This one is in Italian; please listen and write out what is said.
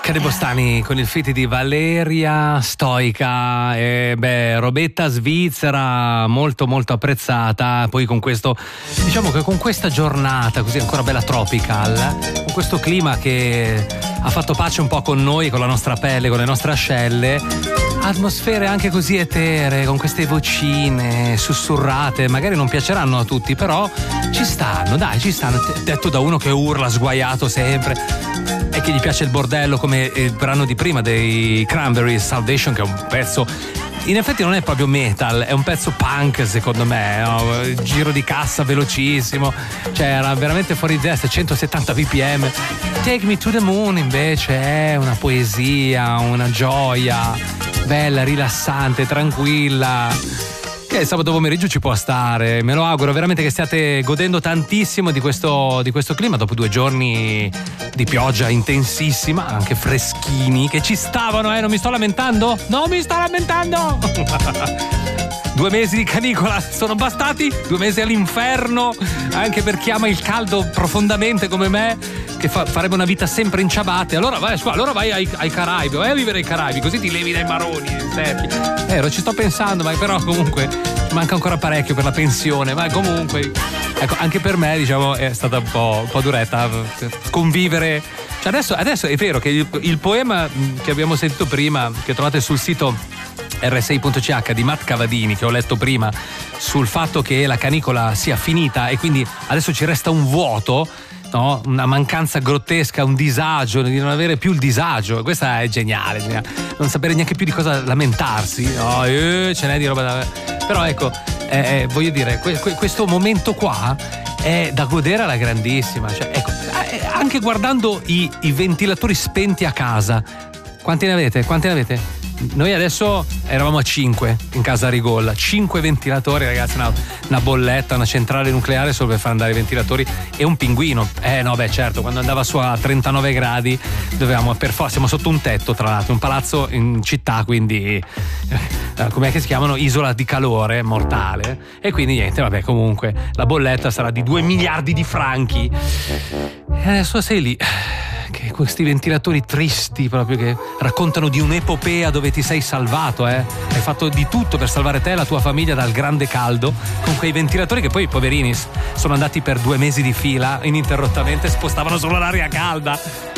Cade Bostani con il feat di Valeria Stoica e robetta svizzera molto molto apprezzata. Poi con questo, diciamo che con questa giornata così ancora bella tropical, con questo clima che ha fatto pace un po' con noi, con la nostra pelle, con le nostre ascelle, atmosfere anche così eteree, con queste vocine sussurrate, magari non piaceranno a tutti, però ci stanno, detto da uno che urla sguaiato sempre e che gli piace il bordello, come il brano di prima dei Cranberries, Salvation, che è un pezzo, in effetti non è proprio metal, è un pezzo punk secondo me, no? Giro di cassa velocissimo, cioè era veramente fuori di testa, 170 bpm. Take Me to the Moon invece è una poesia, una gioia bella, rilassante, tranquilla, che il sabato pomeriggio ci può stare. Me lo auguro veramente che stiate godendo tantissimo di questo clima dopo 2 giorni di pioggia intensissima, anche freschini che ci stavano, non mi sto lamentando? 2 mesi di canicola sono bastati? 2 mesi all'inferno anche per chi ama il caldo profondamente come me, che farebbe una vita sempre in ciabatte. Allora vai ai Caraibi, vai a vivere ai Caraibi, così ti levi dai maroni. Ci sto pensando, ma però comunque manca ancora parecchio per la pensione, ma comunque ecco, anche per me diciamo è stata un po' duretta convivere. Cioè adesso è vero che il poema che abbiamo sentito prima, che trovate sul sito r6.ch di Matt Cavadini, che ho letto prima, sul fatto che la canicola sia finita e quindi adesso ci resta un vuoto, no? Una mancanza grottesca, un disagio, di non avere più il disagio. Questa è geniale. Non sapere neanche più di cosa lamentarsi, no? Ce n'è di roba da... Però ecco, voglio dire, questo momento qua è da godere alla grandissima, cioè, ecco, anche guardando i ventilatori spenti a casa. Quanti ne avete? Noi adesso eravamo a 5 in casa Rigolla, 5 ventilatori, ragazzi, una bolletta, una centrale nucleare solo per far andare i ventilatori, e un pinguino. Certo, quando andava su a 39 gradi dovevamo per forza, siamo sotto un tetto, tra l'altro, un palazzo in città, quindi com'è che si chiamano? Isola di calore mortale, e quindi niente, vabbè, comunque la bolletta sarà di 2 miliardi di franchi e adesso sei lì che questi ventilatori tristi proprio, che raccontano di un'epopea dove ti sei salvato, hai fatto di tutto per salvare te e la tua famiglia dal grande caldo, con quei ventilatori che poi, poverini, sono andati per 2 mesi di fila ininterrottamente, spostavano solo l'aria calda.